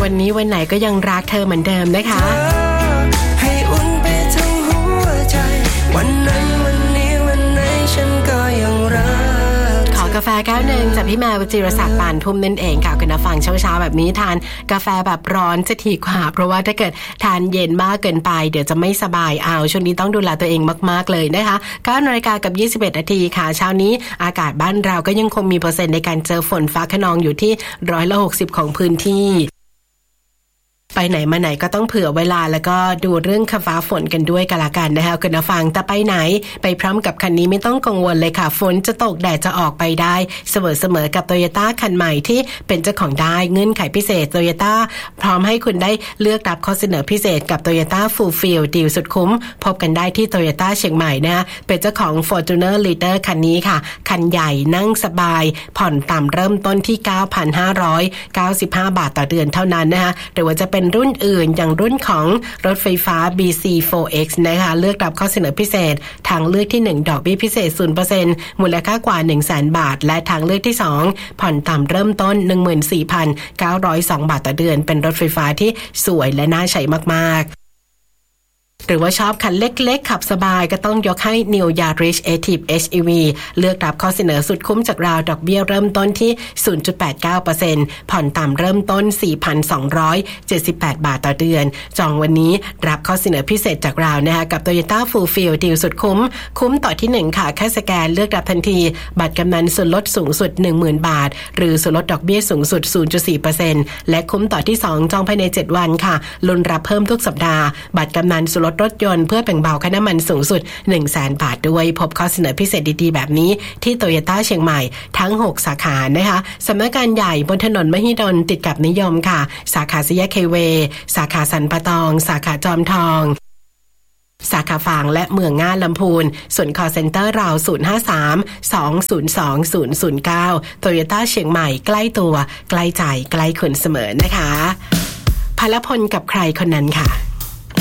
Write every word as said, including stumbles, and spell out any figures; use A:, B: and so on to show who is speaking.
A: วันนี้วันไหนก็ยังรักเธอเหมือนเดิมนะคะ
B: ให้อุ่นไปทั้งหัวใจวันนั้นวันนี้วันไหนฉันก็ยังรัก
A: ขอกาแฟแก้วหนึ่งจากพี่แมวจิรศักดิ์ปานพุ่มนั่นเองค่ะคุณผู้ฟังเช้าๆแบบนี้ทานกาแฟแบบร้อนจะดีกว่าเพราะว่าถ้าเกิดทานเย็นมากเกินไปเดี๋ยวจะไม่สบายเอาช่วงนี้ต้องดูแลตัวเองมากๆเลยนะคะเก้านาฬิกากับยี่สิบเอ็ดนาทีค่ะเช้านี้อากาศบ้านเราก็ยังคงมีเปอร์เซ็นต์ในการเจอฝนฟ้าคะนองอยู่ที่ร้อยละหกสิบของพื้นที่ไปไหนมาไหนก็ต้องเผื่อเวลาแล้วก็ดูเรื่องฟ้าฝนกันด้วยกันละกันนะคะคุณผู้ฟังแต่ไปไหนไปพร้อมกับคันนี้ไม่ต้องกังวลเลยค่ะฝนจะตกแดดจะออกไปได้เสมอๆกับ Toyota คันใหม่ที่เป็นเจ้าของได้เงื่อนไขพิเศษ Toyota พร้อมให้คุณได้เลือกรับข้อเสนอพิเศษกับ Toyota Fulfill ดีลสุดคุ้มพบกันได้ที่ Toyota เชียงใหม่นะคะเป็นเจ้าของ Fortuner Leader คันนี้ค่ะคันใหญ่นั่งสบายผ่อนต่ำเริ่มต้นที่ เก้าพันห้าร้อยเก้าสิบห้า บาทต่อเดือนเท่านั้นนะคะหรือว่าจะเป็นรุ่นอื่นอย่างรุ่นของรถไฟฟ้า บี ซี โฟร์ เอ็กซ์ นะคะเลือกรับข้อเสนอพิเศษทางเลือกที่หนึ่งดอกเบี้ยพิเศษ ศูนย์เปอร์เซ็นต์ มูลค่ากว่า หนึ่งแสน บาทและทางเลือกที่สองผ่อนต่ำเริ่มต้น หนึ่งหมื่นสี่พันเก้าร้อยสอง บาทต่อเดือนเป็นรถไฟฟ้าที่สวยและน่าใช้มากๆหรือว่าชอบคันเล็กๆขับสบายก็ต้องยกให้ New Yaris Active เอช อี วี เลือกรับข้อเสนอสุดคุ้มจากเราดอกเบี้ยเริ่มต้นที่ ศูนย์จุดแปดเก้าเปอร์เซ็นต์ ผ่อนต่ำเริ่มต้น สี่พันสองร้อยเจ็ดสิบแปด บาทต่อเดือนจองวันนี้รับข้อเสนอพิเศษจากเรานะคะกับ Toyota Fulfill ดีลสุดคุ้มคุ้มต่อที่หนึ่งค่ะแค่สแกนเลือกรับทันทีบัตรกำนันส่วนลดสูงสุด หนึ่งหมื่น บาทหรือส่วนลดดอกเบี้ยสูงสุด ศูนย์จุดสี่เปอร์เซ็นต์ และคุ้มต่อที่สองจองภายในเจ็ดวันค่ะลุ้นรับเพิ่มทุกสัปดาห์บัตรกำนันส่วนลดรถยนต์เพื่อแบ่งเบาค่าน้ำมันสูงสุด หนึ่งแสน บาทด้วยพบข้อเสนอพิเศษดีๆแบบนี้ที่ Toyota เชียงใหม่ทั้งหกสาขานะคะสำนักงานใหญ่บนถนนมหิดลติดกับนิยมค่ะสาขาสี่แยกเคเวสาขาสันปะตองสาขาจอมทองสาขาฝางและเมืองง่าลำพูนส่วน call center เราศูนย์ ห้า สาม สอง ศูนย์ สอง ศูนย์ ศูนย์ เก้า Toyota เชียงใหม่ใกล้ตัวใกล้ใจใกล้คุณเสมอนะคะพลพลกับใครคนนั้นค่ะ